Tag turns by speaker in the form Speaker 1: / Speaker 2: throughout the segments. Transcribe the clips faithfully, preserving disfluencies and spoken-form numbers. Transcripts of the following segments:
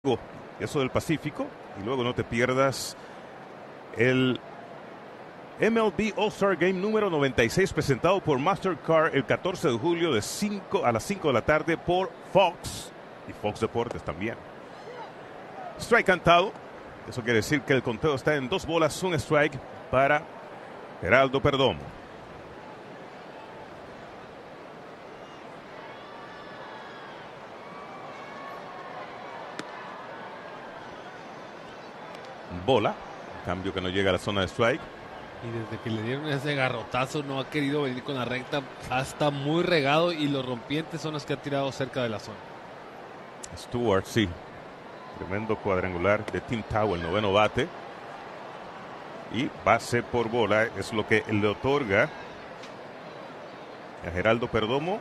Speaker 1: Eso del Pacífico, y luego no te pierdas el M L B All-Star Game número noventa y seis presentado por Mastercard el catorce de julio de cinco a las cinco de la tarde por Fox y Fox Deportes también. Strike cantado, eso quiere decir que el conteo está en dos bolas, un strike para Geraldo Perdomo. Bola, cambio que no llega a la zona de strike.
Speaker 2: Y desde que le dieron ese garrotazo no ha querido venir con la recta, hasta muy regado, y los rompientes son los que ha tirado cerca de la zona.
Speaker 1: Stewart, sí, tremendo cuadrangular de Tim Tao, el noveno bate, y base por bola es lo que le otorga a Geraldo Perdomo.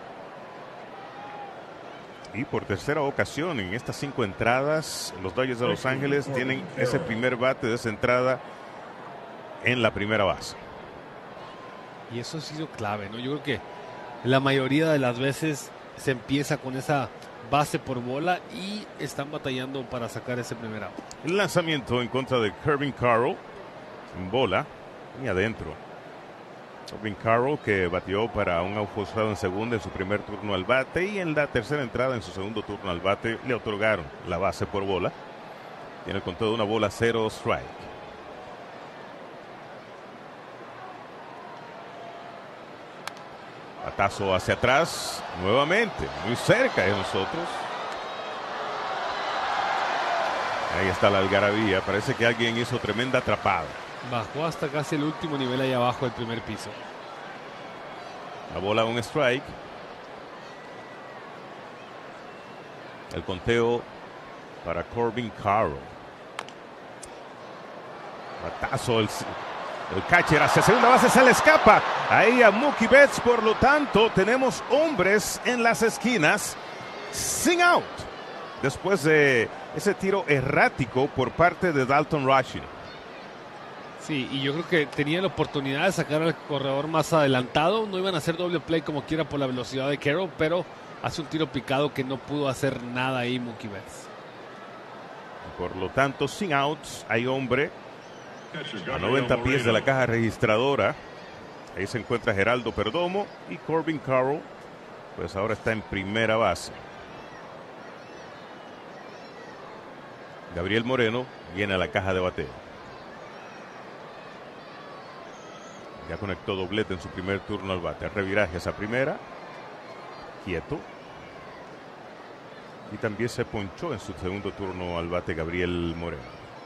Speaker 1: Y por tercera ocasión en estas cinco entradas, los Dodgers de Los Ángeles tienen ese primer bate de esa entrada en la primera base.
Speaker 2: Y eso ha sido clave, ¿no? Yo creo que la mayoría de las veces se empieza con esa base por bola y están batallando para sacar ese primer out.
Speaker 1: El lanzamiento en contra de Corbin Carroll, en bola y adentro. Corbin Carroll, que batió para un out forzado en segunda en su primer turno al bate, y en la tercera entrada en su segundo turno al bate le otorgaron la base por bola. Tiene el conteo de una bola, cero strike. Batazo hacia atrás, nuevamente, muy cerca de nosotros. Ahí está la algarabía, parece que alguien hizo tremenda atrapada.
Speaker 2: Bajó hasta casi el último nivel ahí abajo del primer piso.
Speaker 1: La bola, un strike. El conteo para Corbin Carroll. Batazo, el, el catcher hacia segunda base, se le escapa ahí a Mookie Betts. Por lo tanto, tenemos hombres en las esquinas sin out, después de ese tiro errático por parte de Dalton Rushing.
Speaker 2: Sí, y yo creo que tenía la oportunidad de sacar al corredor más adelantado. No iban a hacer doble play como quiera por la velocidad de Carroll, pero hace un tiro picado que no pudo hacer nada ahí Mookie Betts.
Speaker 1: Por lo tanto, sin outs, hay hombre a noventa pies de la caja registradora. Ahí se encuentra Geraldo Perdomo, y Corbin Carroll pues ahora está en primera base. Gabriel Moreno viene a la caja de bateo. Ya conectó doblete en su primer turno al bate. Reviraje esa primera. Quieto. Y también se ponchó en su segundo turno al bate Gabriel Moreno.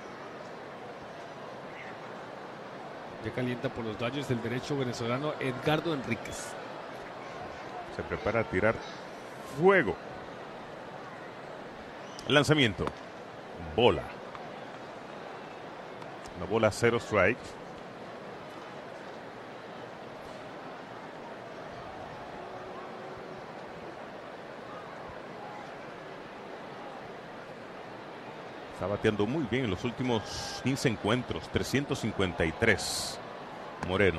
Speaker 2: Ya calienta por los Dodgers el derecho venezolano Edgardo Enríquez.
Speaker 1: Se prepara a tirar fuego. Lanzamiento. Bola. Una bola, cero strike. Está bateando muy bien en los últimos quince encuentros, trescientos cincuenta y tres. Moreno.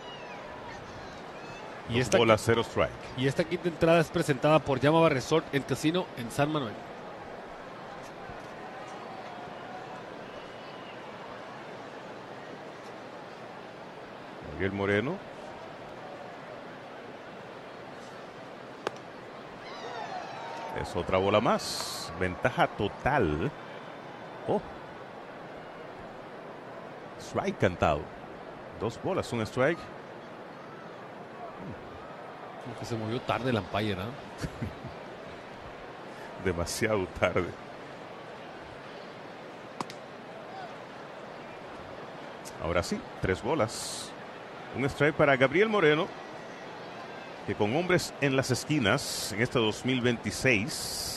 Speaker 2: Y esta,
Speaker 1: bola, cero strike.
Speaker 2: Y esta quinta entrada es presentada por Yamava Resort en Casino en San Manuel.
Speaker 1: Gabriel Moreno. Es otra bola más. Ventaja total. Oh. Strike cantado. Dos bolas, un strike.
Speaker 2: Como que se movió tarde el umpire, ¿no?
Speaker 1: Demasiado tarde. Ahora sí, tres bolas. Un strike para Gabriel Moreno, que con hombres en las esquinas en este dos mil veintiséis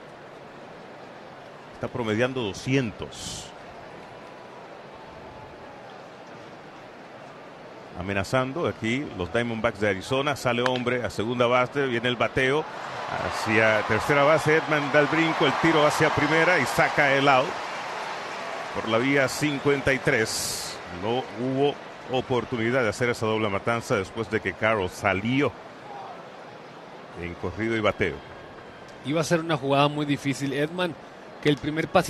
Speaker 1: está promediando doscientos. Amenazando aquí los Diamondbacks de Arizona. Sale hombre a segunda base, viene el bateo hacia tercera base. Edman da el brinco, el tiro hacia primera y saca el out por la vía cincuenta y tres. No hubo oportunidad de hacer esa doble matanza después de que Carroll salió en corrido y bateo.
Speaker 2: Iba a ser una jugada muy difícil. Edman que el primer pasito